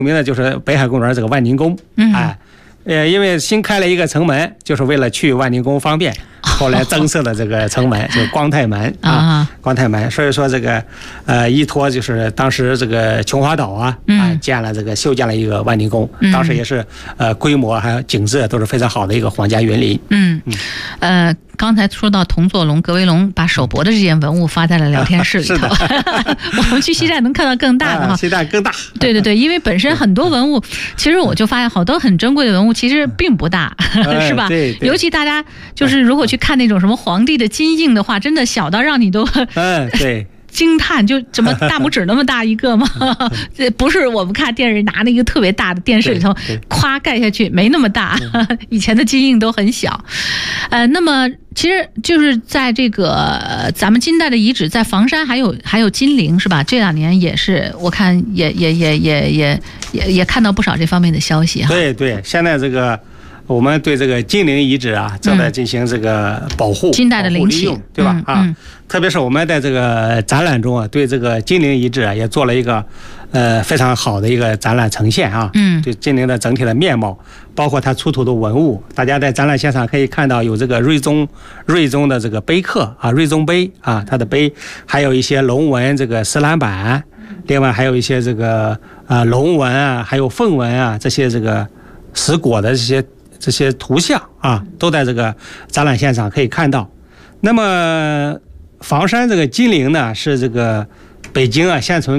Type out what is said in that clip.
有名的就是北海公园这个万宁宫，因为新开了一个城门，就是为了去万宁宫方便，后来增设了这个城门，就是光泰门光泰门。所以说这个依托就是当时这个琼华岛修建了一个万宁宫，当时也是规模还有景致都是非常好的一个皇家园林。 刚才说到铜座龙，葛威龙把手博的这件文物发在了聊天室里头。我们去西站能看到更大的哈， 西站更大。 对，因为本身很多文物，其实我就发现好多很珍贵的文物其实并不大，是吧？ 对。 尤其大家就是如果去看那种什么皇帝的金印的话，真的小到让你都对。 惊叹，就什么大拇指那么大一个吗？不是我们看电视拿那个特别大的电视里头夸盖下去，没那么大。以前的金印都很小。那么其实就是在这个咱们金代的遗址，在房山还有金陵是吧？这2年也是我看也看到不少这方面的消息哈。 对，现在这个。我们对这个金陵遗址正在进行这个保护， 金代的陵寝， 对吧？特别是我们在这个展览中对这个金陵遗址也做了一个非常好的一个展览呈现对金陵的整体的面貌，包括它出土的文物，大家在展览现场可以看到有这个瑞宗的这个碑刻瑞宗碑它的碑，还有一些龙纹这个石栏板，另外还有一些这个龙纹还有凤纹这些这个石椁的这些图像都在这个展览现场可以看到。那么房山这个金陵呢，是这个北京现存